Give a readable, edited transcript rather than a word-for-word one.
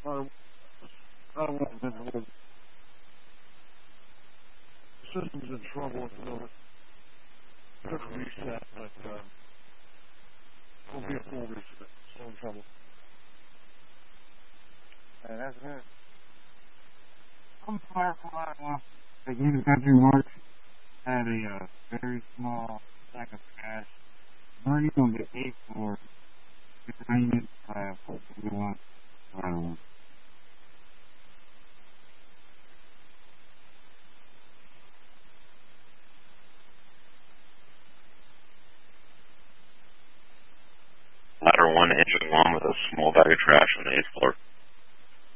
I don't want to know. The system's in trouble at the moment. Took a reset, but it'll be a full reset. Still in trouble. That's good. I'm Firefly. Again, Country March had a very small sack of cash. Money gonna get paid for entertainment. We want. Ladder 1, engine 1 with a small bag of trash on the 8th floor.